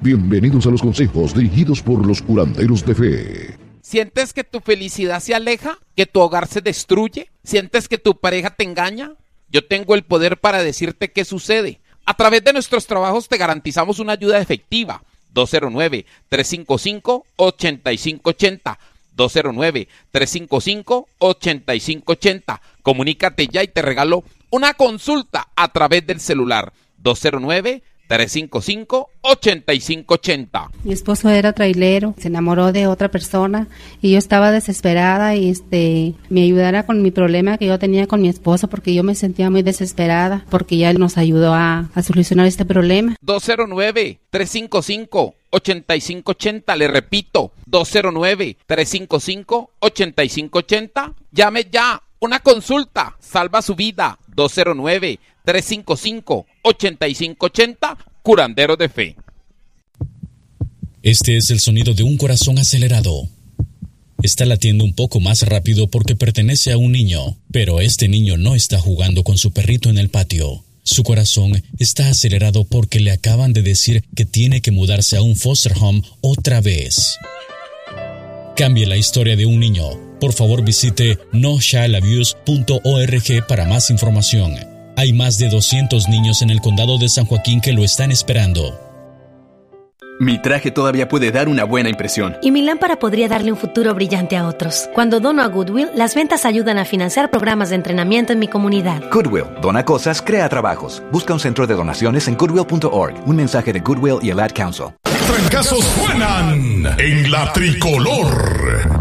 Bienvenidos a los consejos dirigidos por los curanderos de fe. ¿Sientes que tu felicidad se aleja? ¿Que tu hogar se destruye? ¿Sientes que tu pareja te engaña? Yo tengo el poder para decirte qué sucede. A través de nuestros trabajos te garantizamos una ayuda efectiva. 209-355-8580. 209-355-8580. Comunícate ya y te regalo una consulta a través del celular. 209-355-8580. Mi esposo era trailero, se enamoró de otra persona y yo estaba desesperada y me ayudara con mi problema que yo tenía con mi esposo, porque yo me sentía muy desesperada porque ya él nos ayudó a solucionar este problema. 209-355-8580, le repito, 209-355-8580. Llame ya, una consulta salva su vida. 209-355-8580, Curanderos de Fe. Este es el sonido de un corazón acelerado. Está latiendo un poco más rápido porque pertenece a un niño, pero este niño no está jugando con su perrito en el patio. Su corazón está acelerado porque le acaban de decir que tiene que mudarse a un foster home otra vez. Cambie la historia de un niño. Por favor, visite nochildabuse.org para más información. Hay más de 200 niños en el condado de San Joaquín que lo están esperando. Mi traje todavía puede dar una buena impresión. Y mi lámpara podría darle un futuro brillante a otros. Cuando dono a Goodwill, las ventas ayudan a financiar programas de entrenamiento en mi comunidad. Goodwill, dona cosas, crea trabajos. Busca un centro de donaciones en goodwill.org. Un mensaje de Goodwill y el Ad Council. Trancazos suenan en la tricolor.